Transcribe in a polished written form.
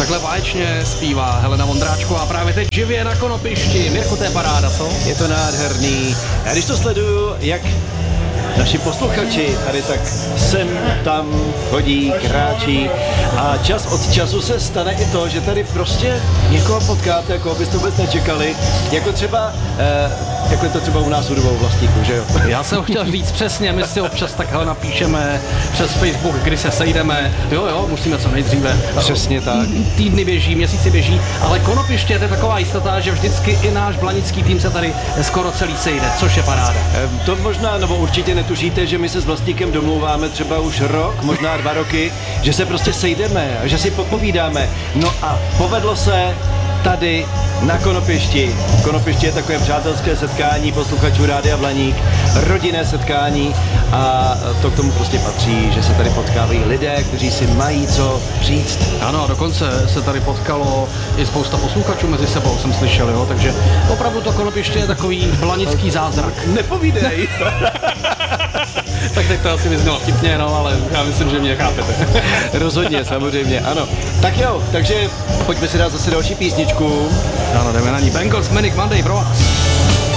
Takhle báječně zpívá Helena Vondráčková a právě teď živě na Konopišti. Mirko, to je paráda, co? Je to nádherný. Já když to sleduju, jak naši posluchači tady tak sem, tam chodí, kráčí a čas od času se stane i to, že tady prostě někoho potkáte, jako byste vůbec nečekali, jako třeba, jako je to třeba u nás u dvou vlastníků, že jo? Já jsem chtěl říct přesně, my si občas takhle napíšeme přes Facebook, kdy se sejdeme, jo, musíme co nejdříve. Přesně tak. Týdny běží, měsíci běží, ale Konopiště, to je taková jistota, že vždycky i náš blanický tým se tady skoro celý sejde, což je paráda. To možná, nebo určitě netušíte, že my se s vlastníkem domlouváme třeba už rok, možná 2 roky, že se prostě sejdeme a že si popovídáme. No a povedlo se tady na Konopišti. Konopiště je takové přátelské setkání posluchačů Rádia Blaník, rodinné setkání a to k tomu prostě patří, že se tady potkávají lidé, kteří si mají co říct. Ano, dokonce se tady potkalo i spousta posluchačů mezi sebou, jsem slyšel, jo, takže opravdu to Konopiště je takový blanický zázrak. Nepovídej! Tak teď to asi vyznělo vtipně, no, ale já myslím, že mě chápete. Rozhodně, samozřejmě, ano. Tak jo, takže pojďme si dát zase další písničku. Ano, jdeme na ní. Bengals Manic Monday pro vás.